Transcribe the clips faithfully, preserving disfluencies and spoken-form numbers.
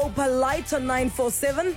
Sopa Light on nine four seven.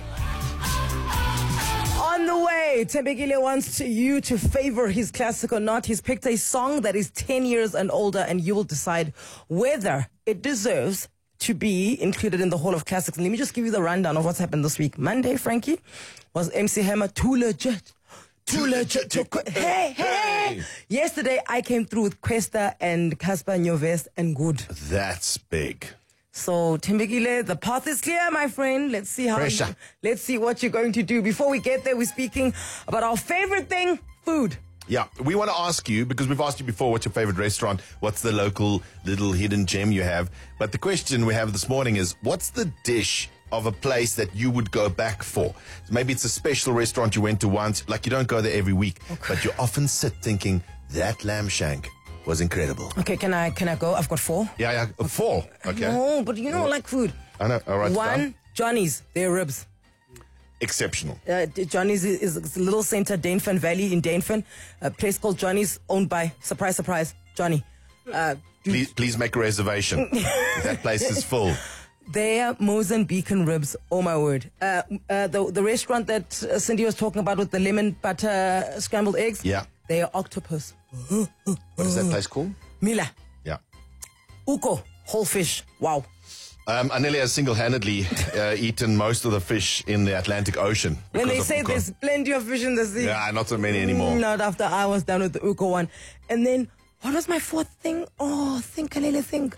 On the way, Tembekile wants to, you to favor his classic or not. He's picked a song that is ten years and older, and you will decide whether it deserves to be included in the Hall of Classics. And let me just give you the rundown of what's happened this week. Monday, Frankie, was M C Hammer too legit. Too legit. To qu- hey, hey! Yesterday, I came through with Questa and Casper Nyovest and good. That's big. So, Tembekile, the path is clear, my friend. Let's see how. Pressure. You, let's see what you're going to do. Before we get there, we're speaking about our favorite thing, food. Yeah, we want to ask you, because we've asked you before, what's your favorite restaurant? What's the local little hidden gem you have? But the question we have this morning is, what's the dish of a place that you would go back for? Maybe it's a special restaurant you went to once, like you don't go there every week, okay, but you often sit thinking, that lamb shank was incredible. Okay, can I can I go? I've got four. Yeah, yeah, uh, four. Okay. No, but you know, like food. I know. All right. One, Johnny's, their ribs. Exceptional. Uh, Johnny's is, is a little center, Dainfern Valley in Dainfern, a place called Johnny's, owned by, surprise, surprise, Johnny. Uh, please, please make a reservation. That place is full. Their Mozambican ribs, oh my word. Uh, uh, the, the restaurant that uh, Cindy was talking about with the lemon butter scrambled eggs, yeah, they are octopus. What is that place called? Mila. Yeah. Uko, whole fish, wow. Um, Anele has single-handedly uh, eaten most of the fish in the Atlantic Ocean. When they of say Uko. there's plenty of fish in the sea. Yeah, not so many anymore. Not after I was done with the Uko one. And then, what was my fourth thing? Oh, think, Kalele, think.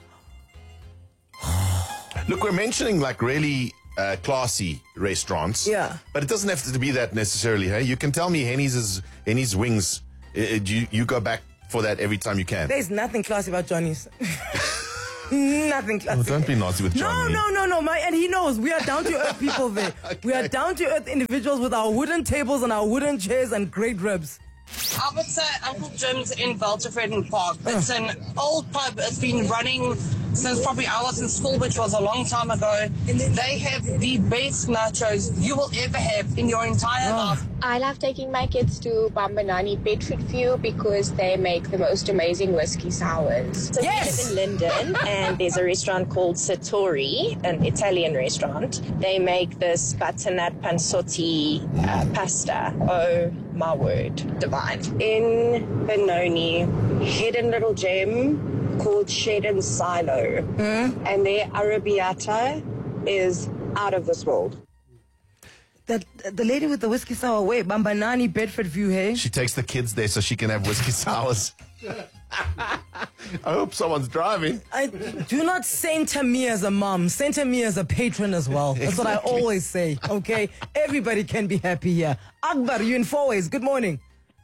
Look, we're mentioning like really uh, classy restaurants. Yeah. But it doesn't have to be that necessarily, hey? You can tell me Henny's is, Henny's Wings, uh, you, you go back for that every time you can. There's nothing classy about Johnny's. Nothing classy. Oh, don't be naughty with Johnny. No, no, no, no. My, and he knows we are down-to-earth people there. Okay. We are down-to-earth individuals with our wooden tables and our wooden chairs and great ribs. I would say Uncle Jim's in Weltevreden Park. It's an old pub. It's been running since probably I was in school, which was a long time ago. They have the best nachos you will ever have in your entire oh. life. I love taking my kids to Bambanani Bedford View because they make the most amazing whiskey sours. So yes. we live in Linden, and there's a restaurant called Sartori, an Italian restaurant. They make this butternut panzotti uh, pasta. Oh my word, divine. In Benoni, hidden little gem called Shed and Silo, mm. and their arrabbiata is out of this world. The, the lady with the whiskey sour, wait, Bambanani Bedford View, hey? She takes the kids there so she can have whiskey sours. I hope someone's driving. I do not center me as a mom. Center me as a patron as well. That's Exactly. what I always say, okay? Everybody can be happy here. Akbar, you in four ways. Good morning.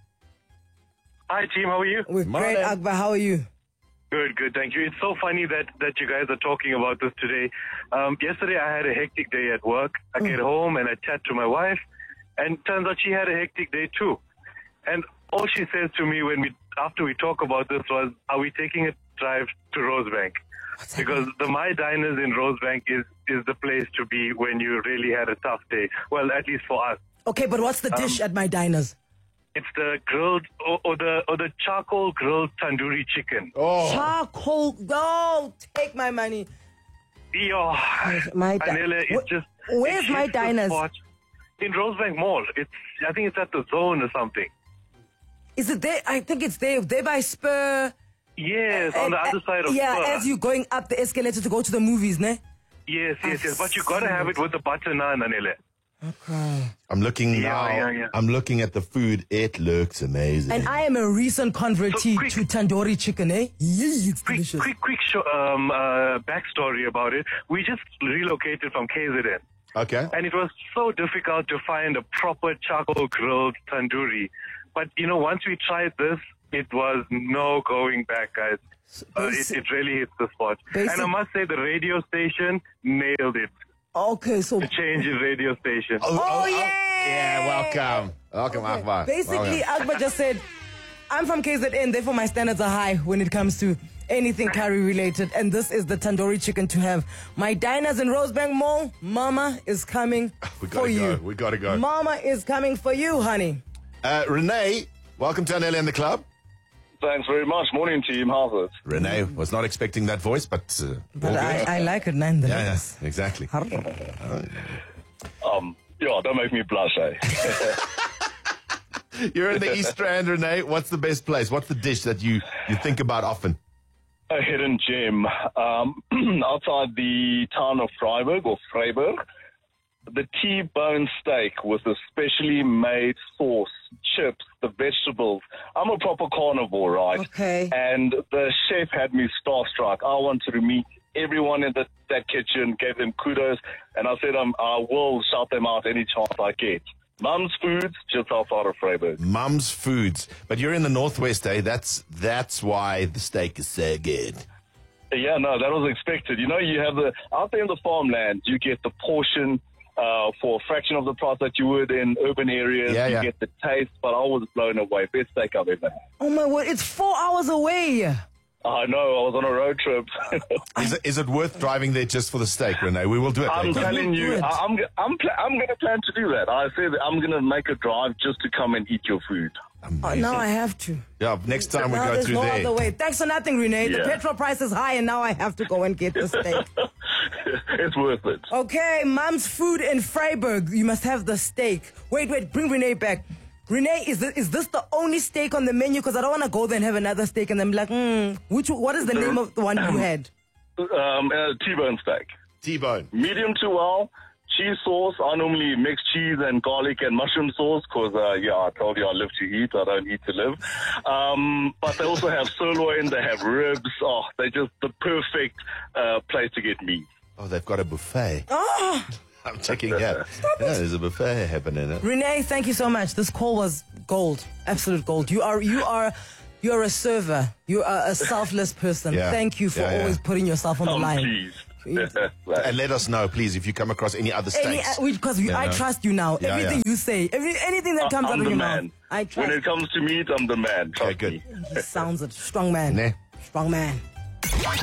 Hi, team. How are you? We're Morning. great, Akbar. How are you? Good, good. Thank you. It's so funny that, that you guys are talking about this today. Um, yesterday, I had a hectic day at work. I get home and I chat to my wife, and turns out she had a hectic day too. And all she says to me when we after we talk about this was, "Are we taking a drive to Rosebank?" Because the My Diners in Rosebank is is the place to be when you really had a tough day. Well, at least for us. Okay, but what's the dish Um, at my diners? It's the grilled or, or the or the charcoal grilled tandoori chicken. Oh. Charcoal. Oh, take my money. Yo, My di- Anele, Wh- it's just. where's it My hits the Diners? spot. In Rosebank Mall. It's. I think it's at the Zone or something. Is it there? I think it's there. There by Spur. Yes, on the Uh, other side of Yeah, Spur. as you're going up the escalator to go to the movies, ne? Yes, yes, yes. But you gotta have it with the butter naan, Anele. I'm looking Yeah, now. yeah, yeah. I'm looking at the food. It looks amazing. And I am a recent convertee So quick- to tandoori chicken, eh? Yeah, it's Quick, delicious. quick, quick show, um, uh, backstory about it. We just relocated from K Z N. Okay. And it was so difficult to find a proper charcoal grilled tandoori. But, you know, once we tried this, it was no going back, guys. Uh, it, basi- it really hits the spot. basi- And I must say, the radio station nailed it. Okay, so The change in radio station. Oh, yeah! Yeah, welcome. Welcome, Akbar. basically, Welcome. Akbar just said, I'm from K Z N, therefore my standards are high when it comes to anything curry related. And this is the tandoori chicken to have. My diners in Rosebank Mall, Mama is coming we for gotta you. go. We gotta go. Mama is coming for you, honey. Uh, Renee, welcome to Anele in the club. Thanks very much. Morning, team. How's it? Renee was not expecting that voice, but uh, But all good. I, I like it nonetheless. yeah, yeah, exactly. Um, yeah, don't make me blush, eh? You're in the East Rand, Renee. What's the best place? What's the dish that you, you think about often? A hidden gem. Um, outside the town of Freiburg or Freiburg, the T-bone steak with a specially made sauce, chips, the vegetables. I'm a proper carnivore, right? Okay. And the chef had me starstruck. I wanted to meet everyone in the, that kitchen, gave them kudos, and I said um, I will shout them out any chance I get. Mum's Foods, just outside of Freiburg. Mum's Foods. But you're in the Northwest, eh? That's, that's why the steak is so good. Yeah, no, that was expected. You know, you have the, out there in the farmland, you get the portion uh, for a fraction of the price that you would in urban areas. Yeah, you yeah. get the taste, but I was blown away. Best steak I've ever had. Oh my word, it's four hours away. I know, I was on a road trip. Is it, is it worth driving there just for the steak, Renee? We will do it. I'm later. telling you, Good. I- I'm I'm pl- I'm going to plan to do that. I said that I'm going to make a drive just to come and eat your food. Oh, now I have to. Yeah, next time we Now go there's through no there. other way. Thanks for nothing, Renee. The Yeah. petrol price is high, and now I have to go and get the steak. It's worth it. Okay, Mom's Food in Freiburg. You must have the steak. Wait, wait, bring Renee back. Renee, is this, is this the only steak on the menu? Because I don't want to go there and have another steak and then be like, hmm, which, what is the name of the one you had? Um, uh, T-bone steak. T-bone. Medium to well. Cheese sauce. I normally mix cheese and garlic and mushroom sauce because, uh, yeah, I told you I live to eat. I don't eat to live. Um, but they also have sirloin. They have ribs. Oh, they're just the perfect uh, place to get meat. Oh, they've got a buffet. Oh, I'm checking out. Yeah, there's a buffet happening. Huh? Renee, thank you so much. This call was gold, absolute gold. You are, you are, you are a server. You are a selfless person. Yeah. Thank you for Yeah, yeah. always putting yourself on the I'm line. pleased. And let us know, please, if you come across any other Any, steaks. because Yeah, I no. trust you now. Yeah, Everything yeah. you say, every, anything that comes out I'm of the your man. mouth, I trust. When it comes to meat, I'm the man. Trust Okay, good. me. He sounds it. Strong man. Nah. Strong man.